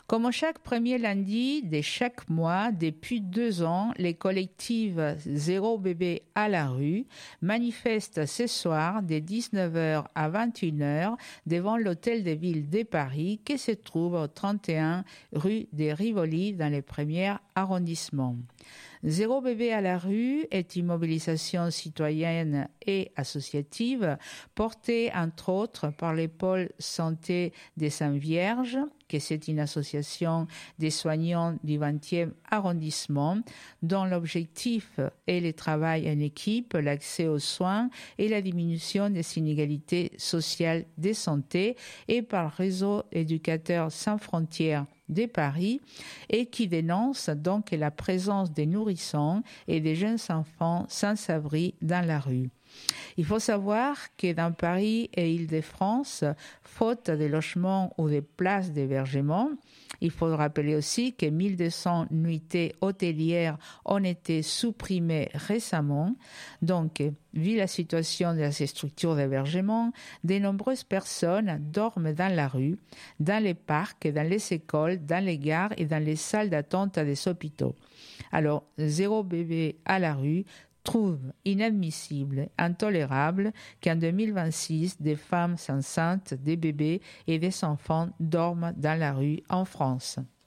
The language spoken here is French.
Comme chaque premier lundi de chaque mois, depuis 2 ans, les collectifs Zéro bébé à la rue manifestent ce soir de 19h à 21h devant l'Hôtel de Ville de Paris qui se trouve au 31 rue des Rivoli dans le premier arrondissement. Zéro bébé à la rue est une mobilisation citoyenne et associative portée entre autres par le pôle santé des Saintes-Vierges, que c'est une association des soignants du 20e arrondissement dont l'objectif est le travail en équipe, l'accès aux soins et la diminution des inégalités sociales de santé, et par le réseau éducateurs sans frontières de Paris, et qui dénonce donc la présence des nourrissons et des jeunes enfants sans abri dans la rue. Il faut savoir que dans Paris et Île-de-France, faute de logements ou de places d'hébergement, il faut rappeler aussi que 1200 nuitées hôtelières ont été supprimées récemment. Donc, vu la situation de ces structures d'hébergement, de nombreuses personnes dorment dans la rue, dans les parcs, dans les écoles, dans les gares et dans les salles d'attente des hôpitaux. Alors, Zéro bébé à la rue trouve inadmissible, intolérable qu'en 2026, des femmes enceintes, des bébés et des enfants dorment dans la rue en France.